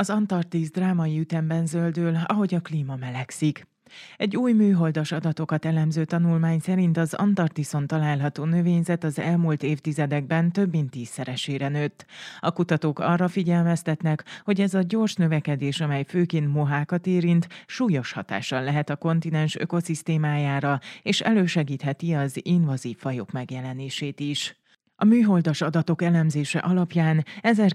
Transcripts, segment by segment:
Az Antarktisz drámai ütemben zöldül, ahogy a klíma melegszik. Egy új műholdas adatokat elemző tanulmány szerint az Antarktiszon található növényzet az elmúlt évtizedekben több mint 10-szeresére nőtt. A kutatók arra figyelmeztetnek, hogy ez a gyors növekedés, amely főként mohákat érint, súlyos hatással lehet a kontinens ökoszisztémájára, és elősegítheti az invazív fajok megjelenését is. A műholdas adatok elemzése alapján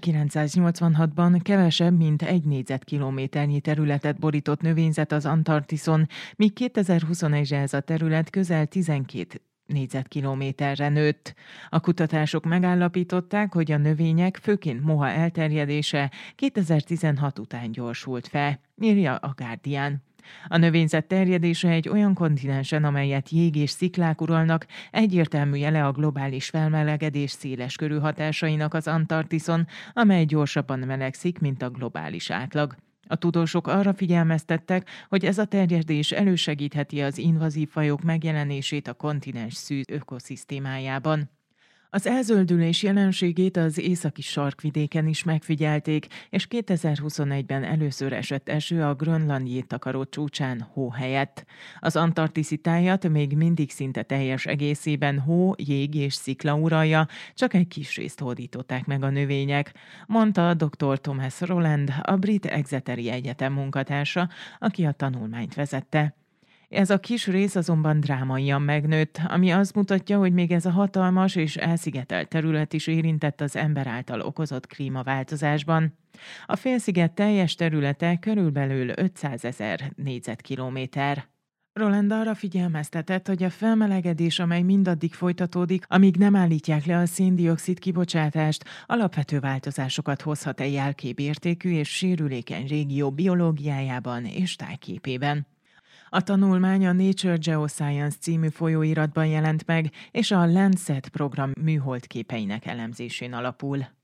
1986-ban kevesebb, mint 1 négyzetkilométernyi területet borított növényzet az Antarktiszon, míg 2021-re ez a terület közel 12 négyzetkilométerre nőtt. A kutatások megállapították, hogy a növények, főként moha elterjedése 2016 után gyorsult fel, írja a Guardian. A növényzet terjedése egy olyan kontinensen, amelyet jég és sziklák uralnak, egyértelmű jele a globális felmelegedés széleskörű hatásainak az Antarktiszon, amely gyorsabban melegszik, mint a globális átlag. A tudósok arra figyelmeztettek, hogy ez a terjedés elősegítheti az invazív fajok megjelenését a kontinens szűz ökoszisztémájában. Az elzöldülés jelenségét az északi sarkvidéken is megfigyelték, és 2021-ben először esett eső a grönlandi jégtakaró csúcsán hó helyett. Az antarktiszi tájat még mindig szinte teljes egészében hó, jég és szikla uralja, csak egy kis részt hódították meg a növények, mondta dr. Thomas Rowland, a Brit Exeteri Egyetem munkatársa, aki a tanulmányt vezette. Ez a kis rész azonban drámaian megnőtt, ami azt mutatja, hogy még ez a hatalmas és elszigetelt terület is érintett az ember által okozott klímaváltozásban. A félsziget teljes területe körülbelül 500 000 négyzetkilométer. Roland arra figyelmeztetett, hogy a felmelegedés, amely mindaddig folytatódik, amíg nem állítják le a szén-dioxid kibocsátást, alapvető változásokat hozhat egy jelkép értékű és sérülékeny régió biológiájában és tájképében. A tanulmány a Nature Geoscience című folyóiratban jelent meg, és a Landsat program műhold képeinek elemzésén alapul.